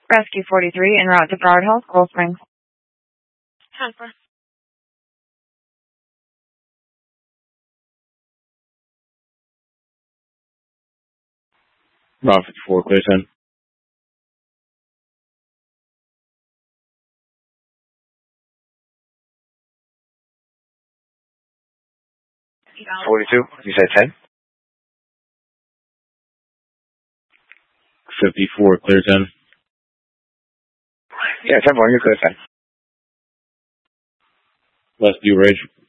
Rescue 43 en route to Broward Health, Coral Springs. 10-4. Bravo 54, clear 10. Eval. 42, you said 10? 54, clear 10. Yeah, 10-4, you're clear 10. Westview Ridge,